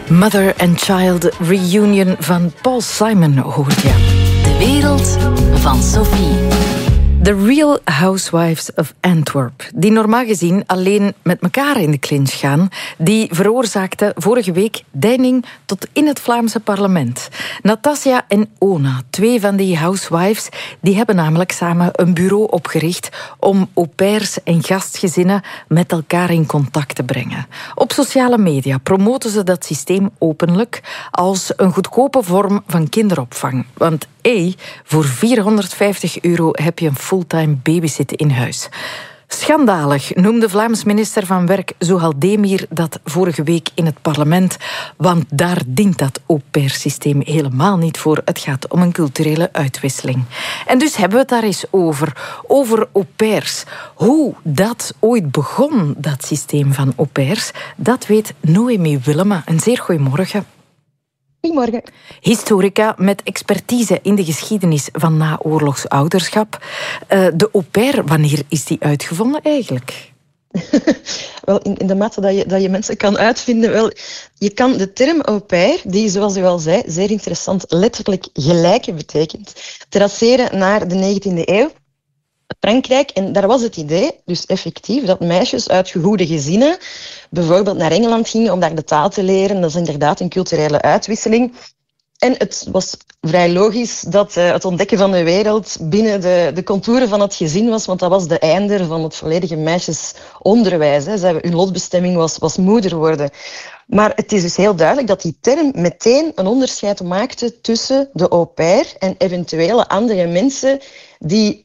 Mother and Child Reunion van Paul Simon hoort je. De wereld van Sophie. The Real Housewives of Antwerp, die normaal gezien alleen met elkaar in de clinch gaan, die veroorzaakten vorige week deining tot in het Vlaamse parlement. Natasja en Ona, twee van die housewives, die hebben namelijk samen een bureau opgericht om au pairs en gastgezinnen met elkaar in contact te brengen. Op sociale media promoten ze dat systeem openlijk als een goedkope vorm van kinderopvang. Want voor €450 heb je een fulltime babysitter in huis. Schandalig noemde Vlaams minister van Werk Zohal Demir dat vorige week in het parlement, want daar dient dat au-pair-systeem helemaal niet voor. Het gaat om een culturele uitwisseling. En dus hebben we het daar eens over au-pairs. Hoe dat ooit begon, dat systeem van au-pairs, dat weet Noémie Willema. Een zeer goeiemorgen. Goedemorgen. Historica met expertise in de geschiedenis van naoorlogs ouderschap. De au pair, wanneer is die uitgevonden eigenlijk? Wel, in de mate dat je mensen kan uitvinden, wel, je kan de term au pair, die zoals u al zei, zeer interessant, letterlijk gelijke betekent, traceren naar de 19e eeuw. Frankrijk, en daar was het idee, dus effectief, dat meisjes uit gegoede gezinnen bijvoorbeeld naar Engeland gingen om daar de taal te leren. Dat is inderdaad een culturele uitwisseling. En het was vrij logisch dat het ontdekken van de wereld binnen de contouren van het gezin was, want dat was de einde van het volledige meisjesonderwijs. Hun lotbestemming was moeder worden. Maar het is dus heel duidelijk dat die term meteen een onderscheid maakte tussen de au pair en eventuele andere mensen die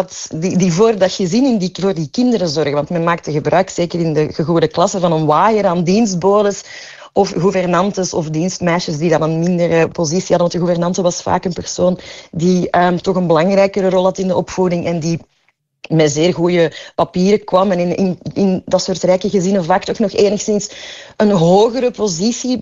voor dat gezin, voor die kinderen zorgen. Want men maakte gebruik, zeker in de gegoede klasse, van een waaier aan dienstbodes of gouvernantes of dienstmeisjes die dan een mindere positie hadden. Want de gouvernante was vaak een persoon die toch een belangrijkere rol had in de opvoeding en die met zeer goede papieren kwam en in dat soort rijke gezinnen vaak toch nog enigszins een hogere positie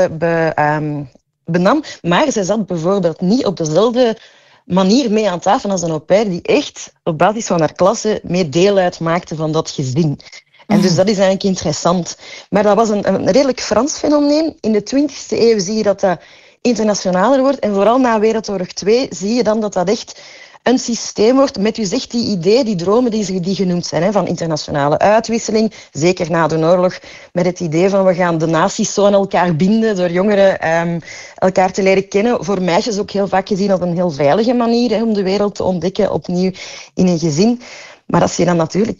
benam. Maar zij zat bijvoorbeeld niet op dezelfde manier mee aan tafel als een au pair die echt op basis van haar klasse mee deel uitmaakte van dat gezin. En dus dat is eigenlijk interessant. Maar dat was een redelijk Frans fenomeen. In de 20e eeuw zie je dat dat internationaler wordt. En vooral na Wereldoorlog 2 zie je dan dat dat echt een systeem wordt met, u zegt, die ideeën, die dromen die genoemd zijn, van internationale uitwisseling. Zeker na de oorlog met het idee van we gaan de naties zo aan elkaar binden door jongeren elkaar te leren kennen. Voor meisjes ook heel vaak gezien als een heel veilige manier om de wereld te ontdekken, opnieuw in een gezin. Maar als je dan natuurlijk,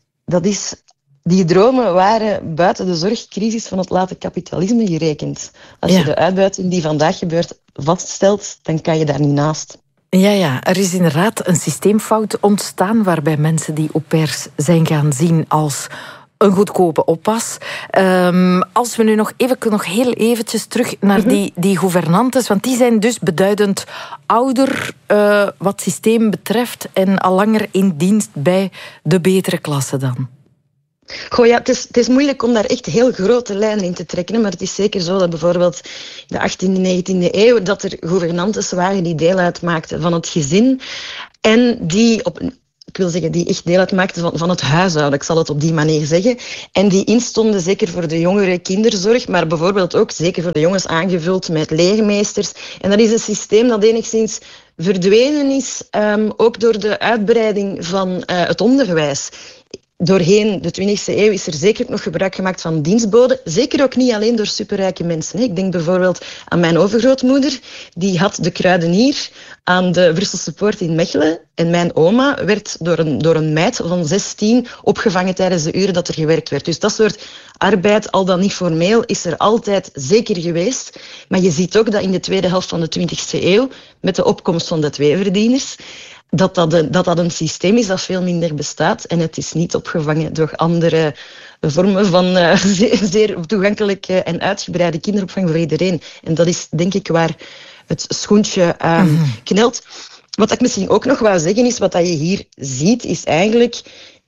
die dromen waren buiten de zorgcrisis van het late kapitalisme gerekend. Als je de uitbuiting die vandaag gebeurt vaststelt, dan kan je daar niet naast. Ja, er is inderdaad een systeemfout ontstaan waarbij mensen die au pairs zijn gaan zien als een goedkope oppas. Als we nu nog heel eventjes terug naar die gouvernantes, want die zijn dus beduidend ouder wat het systeem betreft en al langer in dienst bij de betere klasse dan. Goh, ja, het is moeilijk om daar echt heel grote lijnen in te trekken. Maar het is zeker zo dat bijvoorbeeld in de 18e, 19e eeuw dat er gouvernantes waren die deel uitmaakten van het gezin. En die echt deel uitmaakten van het huishouden, ik zal het op die manier zeggen. En die instonden zeker voor de jongere kinderzorg, maar bijvoorbeeld ook zeker voor de jongens aangevuld met leermeesters. En dat is een systeem dat enigszins verdwenen is, ook door de uitbreiding van het onderwijs. Doorheen de 20e eeuw is er zeker nog gebruik gemaakt van dienstboden. Zeker ook niet alleen door superrijke mensen. Ik denk bijvoorbeeld aan mijn overgrootmoeder. Die had de kruidenier aan de Brusselse Poort in Mechelen. En mijn oma werd door een meid van 16 opgevangen tijdens de uren dat er gewerkt werd. Dus dat soort arbeid, al dan niet formeel, is er altijd zeker geweest. Maar je ziet ook dat in de tweede helft van de 20e eeuw, met de opkomst van de tweeverdieners, dat een systeem is dat veel minder bestaat. En het is niet opgevangen door andere vormen van zeer toegankelijke en uitgebreide kinderopvang voor iedereen. En dat is denk ik waar het schoentje knelt. Wat ik misschien ook nog wou zeggen is, wat je hier ziet, is eigenlijk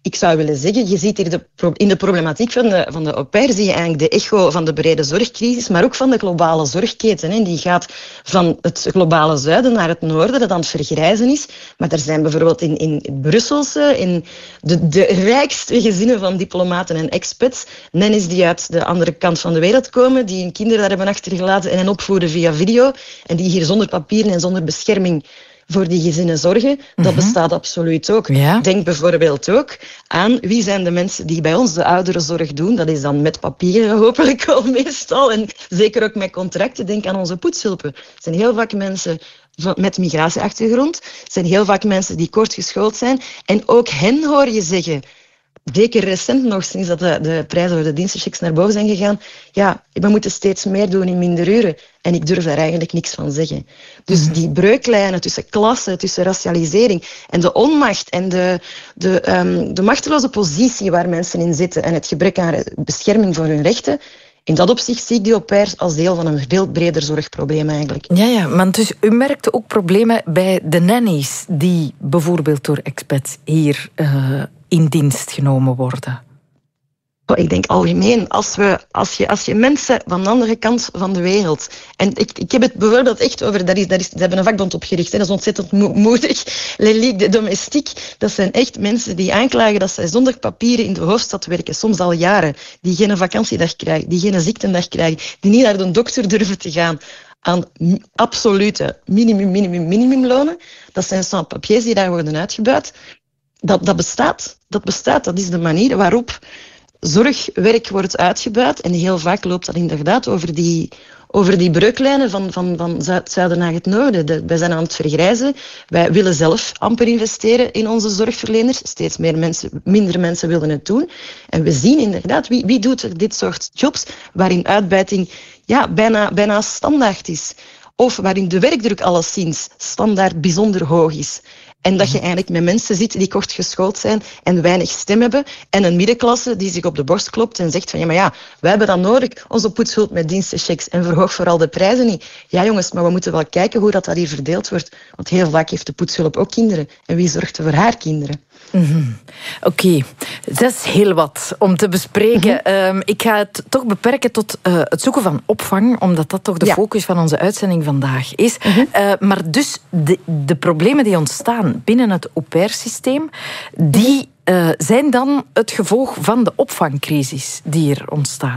ik zou willen zeggen, je ziet hier in de problematiek van de au pair zie je eigenlijk de echo van de brede zorgcrisis, maar ook van de globale zorgketen. Hè. Die gaat van het globale zuiden naar het noorden, dat aan het vergrijzen is. Maar er zijn bijvoorbeeld in Brusselse, in de rijkste gezinnen van diplomaten en expats, nennies die uit de andere kant van de wereld komen, die hun kinderen daar hebben achtergelaten en hen opvoeden via video, en die hier zonder papieren en zonder bescherming voor die gezinnen zorgen. Dat bestaat absoluut ook. Ja. Denk bijvoorbeeld ook aan wie zijn de mensen die bij ons de ouderenzorg doen. Dat is dan met papieren hopelijk al meestal. En zeker ook met contracten. Denk aan onze poetshulpen. Het zijn heel vaak mensen met migratieachtergrond. Het zijn heel vaak mensen die kort geschoold zijn. En ook hen hoor je zeggen, zeker recent nog, sinds dat de prijzen voor de dienstenchecks naar boven zijn gegaan, ja, we moeten steeds meer doen in minder uren. En ik durf daar eigenlijk niks van zeggen. Dus die breuklijnen tussen klassen, tussen racialisering en de onmacht en de machteloze positie waar mensen in zitten en het gebrek aan bescherming voor hun rechten, in dat opzicht zie ik die au pairs als deel van een veel breder zorgprobleem eigenlijk. Ja, maar dus u merkte ook problemen bij de nannies die bijvoorbeeld door expats hier in dienst genomen worden? Ik denk algemeen, als je mensen van de andere kant van de wereld... En ik heb het bijvoorbeeld echt over... Ze hebben een vakbond opgericht, hè, dat is ontzettend moedig. Les Ligues de Domestique, dat zijn echt mensen die aanklagen dat zij zonder papieren in de hoofdstad werken, soms al jaren, die geen vakantiedag krijgen, die geen ziektedag krijgen, die niet naar de dokter durven te gaan, aan absolute minimumlonen. Dat zijn sans-papiers die daar worden uitgebuit. Dat bestaat. Dat is de manier waarop zorgwerk wordt uitgebuit. En heel vaak loopt dat inderdaad over die breuklijnen van het zuiden naar het noorden. Wij zijn aan het vergrijzen. Wij willen zelf amper investeren in onze zorgverleners. Steeds minder mensen willen het doen. En we zien inderdaad, wie doet er dit soort jobs waarin uitbuiting bijna standaard is. Of waarin de werkdruk alleszins standaard bijzonder hoog is. En dat je eigenlijk met mensen zit die kort geschoold zijn en weinig stem hebben. En een middenklasse die zich op de borst klopt en zegt van wij hebben dat nodig, onze poetshulp met dienstenchecks en verhoog vooral de prijzen niet. Ja jongens, maar we moeten wel kijken hoe dat hier verdeeld wordt. Want heel vaak heeft de poetshulp ook kinderen. En wie zorgt er voor haar kinderen? Oké, dat is heel wat om te bespreken. Ik ga het toch beperken tot het zoeken van opvang, omdat dat toch de focus van onze uitzending vandaag is. Maar dus de problemen die ontstaan binnen het au pair-systeem, die zijn dan het gevolg van de opvangcrisis die er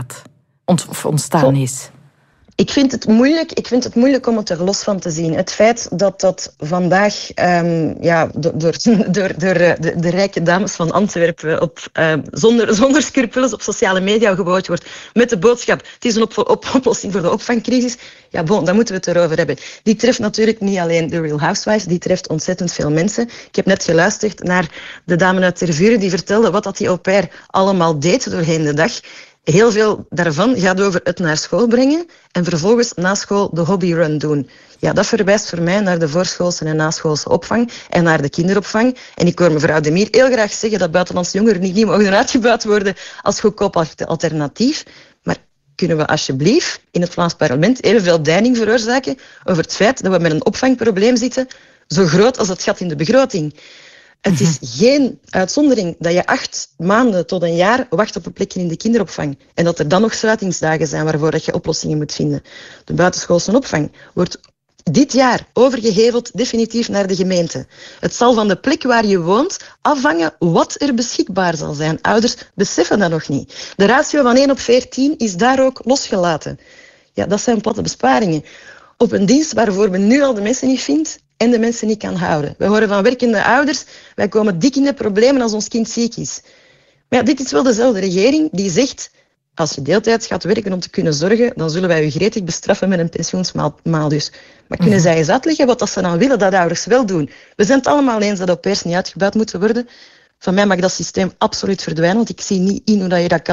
ontstaan is. Ik vind het moeilijk om het er los van te zien. Het feit dat vandaag door de rijke dames van Antwerpen zonder scrupules op sociale media gebood wordt met de boodschap, het is een oplossing voor de opvangcrisis. Ja, dan moeten we het erover hebben. Die treft natuurlijk niet alleen de Real Housewives, die treft ontzettend veel mensen. Ik heb net geluisterd naar de dame uit Tervuren die vertelde wat die au pair allemaal deed doorheen de dag. Heel veel daarvan gaat over het naar school brengen en vervolgens na school de hobbyrun doen. Ja, dat verwijst voor mij naar de voorschoolse en naschoolse opvang en naar de kinderopvang. En ik hoor mevrouw Demir heel graag zeggen dat buitenlandse jongeren niet mogen uitgebuit worden als goedkoop alternatief. Maar kunnen we alsjeblieft in het Vlaams parlement evenveel deining veroorzaken over het feit dat we met een opvangprobleem zitten zo groot als het gat in de begroting? Het is geen uitzondering dat je 8 maanden tot een jaar wacht op een plekje in de kinderopvang. En dat er dan nog sluitingsdagen zijn waarvoor dat je oplossingen moet vinden. De buitenschoolse opvang wordt dit jaar overgeheveld definitief naar de gemeente. Het zal van de plek waar je woont afhangen wat er beschikbaar zal zijn. Ouders beseffen dat nog niet. De ratio van 1/14 is daar ook losgelaten. Ja, dat zijn platte besparingen. Op een dienst waarvoor men nu al de mensen niet vindt en de mensen niet kan houden. We horen van werkende ouders, wij komen dik in de problemen als ons kind ziek is. Maar ja, dit is wel dezelfde regering die zegt, als je deeltijds gaat werken om te kunnen zorgen, dan zullen wij u gretig bestraffen met een pensioensmaalus. Maar kunnen zij eens uitleggen wat ze dan willen dat ouders wel doen? We zijn het allemaal eens dat au pairs niet uitgebuit moeten worden. Van mij mag dat systeem absoluut verdwijnen, want ik zie niet in hoe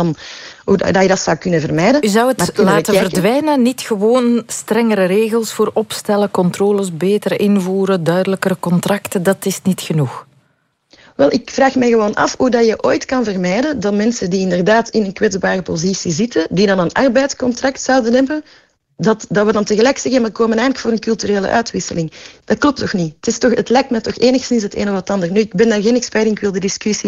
je dat zou kunnen vermijden. U zou het laten verdwijnen, niet gewoon strengere regels voor opstellen, controles beter invoeren, duidelijkere contracten, dat is niet genoeg. Wel, ik vraag me gewoon af hoe dat je ooit kan vermijden dat mensen die inderdaad in een kwetsbare positie zitten, die dan een arbeidscontract zouden hebben, dat we dan tegelijk zeggen, we komen eigenlijk voor een culturele uitwisseling. Dat klopt toch niet? Het lijkt me toch enigszins het een of het ander. Nu, ik ben daar geen expert in, ik wil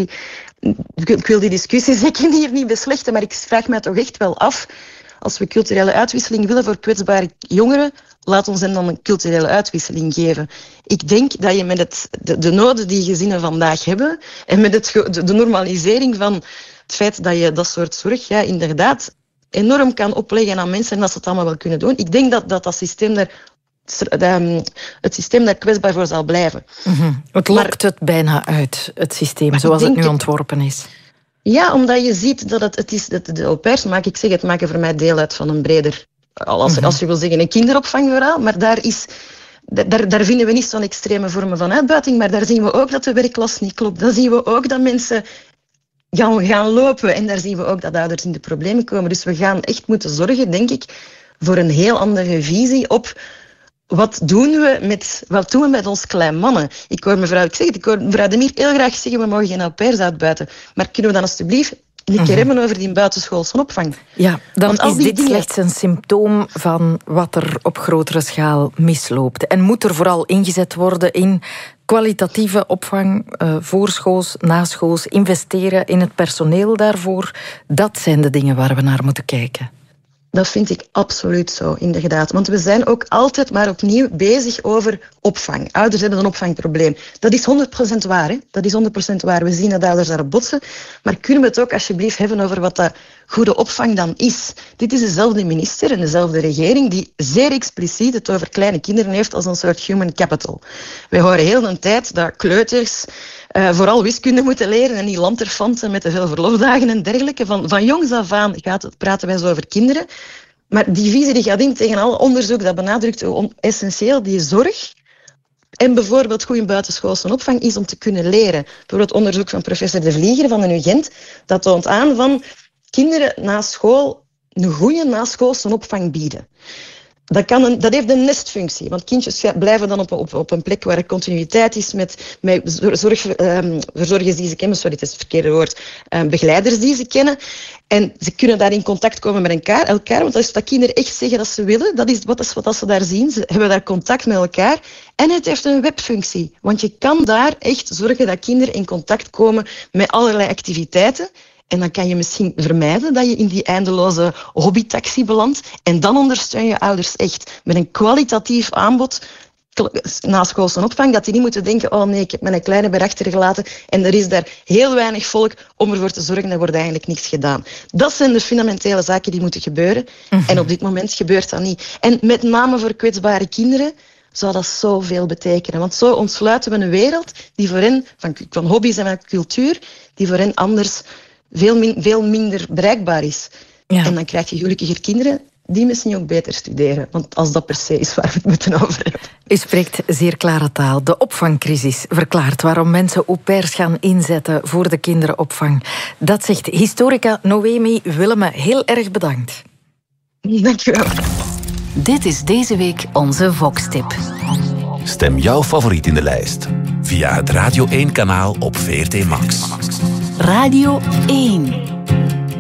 die discussie zeker hier niet beslechten, maar ik vraag mij toch echt wel af, als we culturele uitwisseling willen voor kwetsbare jongeren, laat ons hen dan een culturele uitwisseling geven. Ik denk dat je met de noden die gezinnen vandaag hebben en met de normalisering van het feit dat je dat soort zorg inderdaad enorm kan opleggen aan mensen en dat ze het allemaal wel kunnen doen. Ik denk dat systeem het systeem daar kwetsbaar voor zal blijven. Mm-hmm. Het lokt het bijna uit, het systeem, zoals het nu ontworpen is. Ja, omdat je ziet dat het is de au pairs maken voor mij deel uit van een breder, als je wil zeggen, een kinderopvangverhaal, maar daar vinden we niet zo'n extreme vormen van uitbuiting, maar daar zien we ook dat de werkklas niet klopt. Dan zien we ook dat mensen gaan lopen en daar zien we ook dat ouders in de problemen komen. Dus we gaan echt moeten zorgen, denk ik, voor een heel andere visie op wat doen we met ons klein mannen. Ik hoor mevrouw de Mier heel graag zeggen, we mogen geen au pairs uitbuiten. Maar kunnen we dan alsjeblieft een keer hebben over die buitenschoolse opvang? Ja, dan is dit slechts een symptoom van wat er op grotere schaal misloopt. En moet er vooral ingezet worden in kwalitatieve opvang, voorschools, naschools, investeren in het personeel daarvoor. Dat zijn de dingen waar we naar moeten kijken. Dat vind ik absoluut zo, inderdaad. Want we zijn ook altijd maar opnieuw bezig over opvang. Ouders hebben een opvangprobleem. Dat is 100% waar, hè? Dat is 100% waar. We zien dat ouders daarop botsen. Maar kunnen we het ook alsjeblieft hebben over wat dat goede opvang dan is? Dit is dezelfde minister en dezelfde regering die zeer expliciet het over kleine kinderen heeft als een soort human capital. Wij horen heel de tijd dat kleuters vooral wiskunde moeten leren en niet lanterfanten met te veel verlofdagen en dergelijke. Van jongs af aan praten wij zo over kinderen. Maar die visie die gaat in tegen alle onderzoek dat benadrukt hoe essentieel die zorg en bijvoorbeeld goede buitenschoolse opvang is om te kunnen leren. Bijvoorbeeld onderzoek van professor De Vlieger van de UGent, dat toont aan van kinderen na school een goede naschoolse opvang bieden. Dat heeft een nestfunctie, want kindjes blijven dan op een plek waar er continuïteit is met verzorgers die ze kennen, sorry, het is het verkeerde woord, begeleiders die ze kennen. En ze kunnen daar in contact komen met elkaar, want als dat kinderen echt zeggen dat ze willen, dat is wat ze daar zien. Ze hebben daar contact met elkaar. En het heeft een webfunctie, want je kan daar echt zorgen dat kinderen in contact komen met allerlei activiteiten. En dan kan je misschien vermijden dat je in die eindeloze hobbytaxi belandt. En dan ondersteun je ouders echt met een kwalitatief aanbod naschoolse opvang, dat die niet moeten denken, oh nee, ik heb mijn kleine bij achtergelaten en er is daar heel weinig volk om ervoor te zorgen, er wordt eigenlijk niks gedaan. Dat zijn de fundamentele zaken die moeten gebeuren. En op dit moment gebeurt dat niet. En met name voor kwetsbare kinderen zou dat zoveel betekenen. Want zo ontsluiten we een wereld die voor hen, van hobby's en van cultuur, die voor hen anders veel minder bereikbaar is. Ja. En dan krijg je gelukkiger kinderen die misschien ook beter studeren. Want als dat per se is waar we het moeten over hebben. U spreekt zeer klare taal. De opvangcrisis verklaart waarom mensen au pairs gaan inzetten voor de kinderopvang. Dat zegt historica Noemi Willemme. Heel erg bedankt. Dank u wel. Dit is deze week onze Vox-tip. Stem jouw favoriet in de lijst via het Radio 1-kanaal op VRT Max. Radio 1.